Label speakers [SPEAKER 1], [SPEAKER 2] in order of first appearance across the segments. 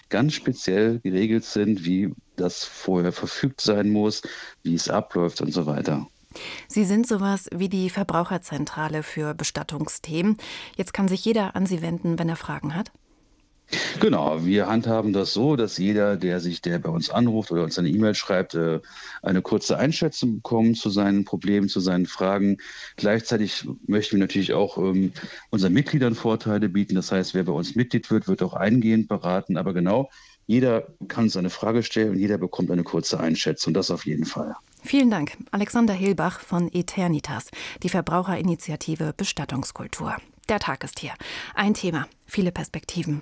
[SPEAKER 1] ganz speziell geregelt sind, wie das vorher verfügt sein muss, wie es abläuft und so weiter.
[SPEAKER 2] Sie sind sowas wie die Verbraucherzentrale für Bestattungsthemen. Jetzt kann sich jeder an Sie wenden, wenn er Fragen hat.
[SPEAKER 1] Genau, wir handhaben das so, dass jeder, der bei uns anruft oder uns eine E-Mail schreibt, eine kurze Einschätzung bekommt zu seinen Problemen, zu seinen Fragen. Gleichzeitig möchten wir natürlich auch unseren Mitgliedern Vorteile bieten. Das heißt, wer bei uns Mitglied wird, wird auch eingehend beraten. Aber genau, jeder kann uns eine Frage stellen und jeder bekommt eine kurze Einschätzung. Das auf jeden Fall.
[SPEAKER 2] Vielen Dank. Alexander Hilbach von Eternitas, die Verbraucherinitiative Bestattungskultur. Der Tag ist hier. Ein Thema, viele Perspektiven.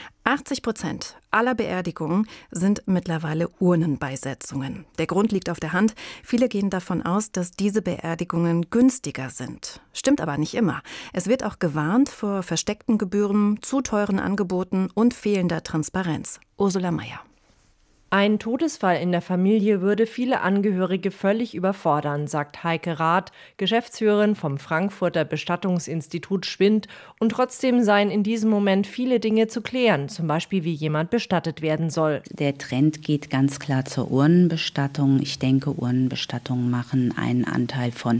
[SPEAKER 2] 80% aller Beerdigungen sind mittlerweile Urnenbeisetzungen. Der Grund liegt auf der Hand. Viele gehen davon aus, dass diese Beerdigungen günstiger sind. Stimmt aber nicht immer. Es wird auch gewarnt vor versteckten Gebühren, zu teuren Angeboten und fehlender Transparenz. Ursula Mayer.
[SPEAKER 3] Ein Todesfall in der Familie würde viele Angehörige völlig überfordern, sagt Heike Rath, Geschäftsführerin vom Frankfurter Bestattungsinstitut Schwind. Und trotzdem seien in diesem Moment viele Dinge zu klären, zum Beispiel wie jemand bestattet werden soll.
[SPEAKER 4] Der Trend geht ganz klar zur Urnenbestattung. Ich denke, Urnenbestattungen machen einen Anteil von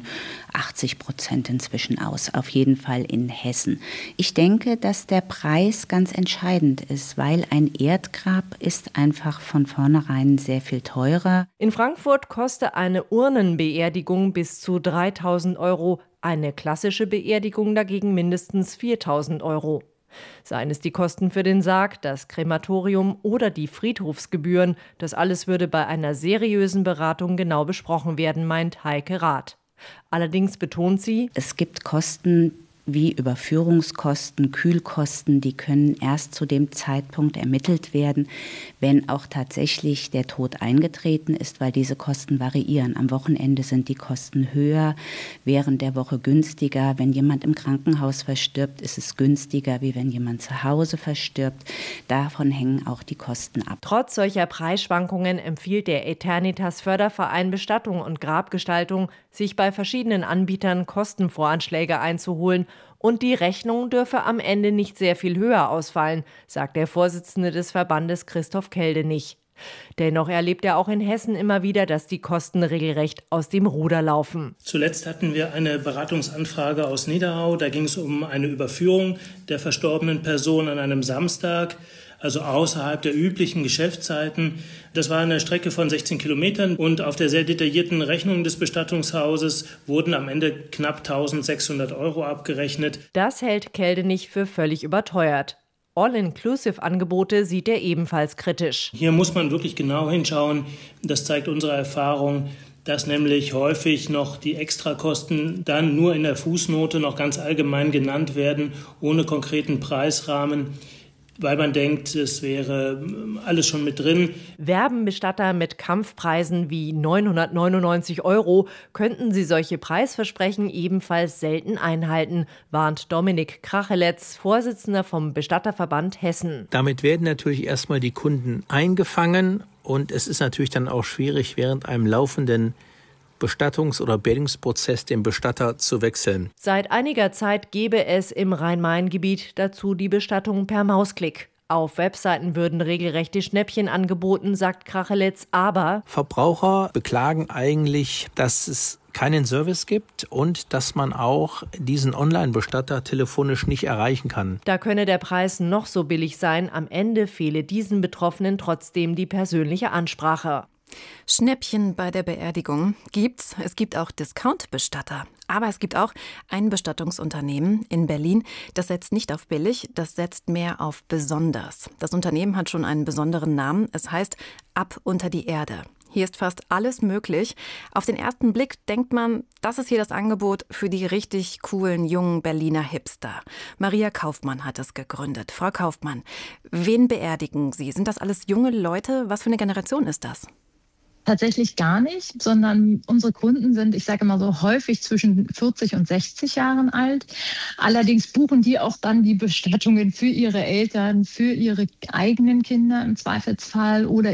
[SPEAKER 4] 80% inzwischen aus, auf jeden Fall in Hessen. Ich denke, dass der Preis ganz entscheidend ist, weil ein Erdgrab ist einfach von vornherein sehr viel teurer.
[SPEAKER 3] In Frankfurt kostet eine Urnenbeerdigung bis zu 3.000 €, eine klassische Beerdigung dagegen mindestens 4.000 €. Seien es die Kosten für den Sarg, das Krematorium oder die Friedhofsgebühren, das alles würde bei einer seriösen Beratung genau besprochen werden, meint Heike Rath. Allerdings betont sie,
[SPEAKER 4] es gibt Kosten wie Überführungskosten, Kühlkosten, die können erst zu dem Zeitpunkt ermittelt werden, wenn auch tatsächlich der Tod eingetreten ist, weil diese Kosten variieren. Am Wochenende sind die Kosten höher, während der Woche günstiger. Wenn jemand im Krankenhaus verstirbt, ist es günstiger, wie wenn jemand zu Hause verstirbt. Davon hängen auch die Kosten ab.
[SPEAKER 3] Trotz solcher Preisschwankungen empfiehlt der Eternitas Förderverein Bestattung und Grabgestaltung, sich bei verschiedenen Anbietern Kostenvoranschläge einzuholen. Und die Rechnung dürfe am Ende nicht sehr viel höher ausfallen, sagt der Vorsitzende des Verbandes Christoph Keldenich. Dennoch erlebt er auch in Hessen immer wieder, dass die Kosten regelrecht aus dem Ruder laufen.
[SPEAKER 5] Zuletzt hatten wir eine Beratungsanfrage aus Niederau. Da ging es um eine Überführung der verstorbenen Person an einem Samstag, also außerhalb der üblichen Geschäftszeiten. Das war eine Strecke von 16 Kilometern und auf der sehr detaillierten Rechnung des Bestattungshauses wurden am Ende knapp 1.600 € abgerechnet.
[SPEAKER 3] Das hält Keldenich für völlig überteuert. All-Inclusive-Angebote sieht er ebenfalls kritisch.
[SPEAKER 5] Hier muss man wirklich genau hinschauen. Das zeigt unsere Erfahrung, dass nämlich häufig noch die Extrakosten dann nur in der Fußnote noch ganz allgemein genannt werden, ohne konkreten Preisrahmen, weil man denkt, es wäre alles schon mit drin.
[SPEAKER 3] Werben Bestatter mit Kampfpreisen wie 999 €, könnten sie solche Preisversprechen ebenfalls selten einhalten, warnt Dominik Kracheletz, Vorsitzender vom Bestatterverband Hessen.
[SPEAKER 6] Damit werden natürlich erstmal die Kunden eingefangen und es ist natürlich dann auch schwierig, während einem laufenden Bestattungs- oder Beerdigungsprozess den Bestatter zu wechseln.
[SPEAKER 3] Seit einiger Zeit gäbe es im Rhein-Main-Gebiet dazu die Bestattung per Mausklick. Auf Webseiten würden regelrechte Schnäppchen angeboten, sagt Kracheletz, aber
[SPEAKER 6] Verbraucher beklagen eigentlich, dass es keinen Service gibt und dass man auch diesen Online-Bestatter telefonisch nicht erreichen kann.
[SPEAKER 3] Da könne der Preis noch so billig sein, am Ende fehle diesen Betroffenen trotzdem die persönliche Ansprache.
[SPEAKER 2] Schnäppchen bei der Beerdigung gibt's. Es gibt auch Discount-Bestatter. Aber es gibt auch ein Bestattungsunternehmen in Berlin, das setzt nicht auf billig, das setzt mehr auf besonders. Das Unternehmen hat schon einen besonderen Namen. Es heißt Ab unter die Erde. Hier ist fast alles möglich. Auf den ersten Blick denkt man, das ist hier das Angebot für die richtig coolen jungen Berliner Hipster. Maria Kaufmann hat es gegründet. Frau Kaufmann, wen beerdigen Sie? Sind das alles junge Leute? Was für eine Generation ist das?
[SPEAKER 7] Tatsächlich gar nicht, sondern unsere Kunden sind, ich sage mal so, häufig zwischen 40 und 60 Jahren alt. Allerdings buchen die auch dann die Bestattungen für ihre Eltern, für ihre eigenen Kinder im Zweifelsfall oder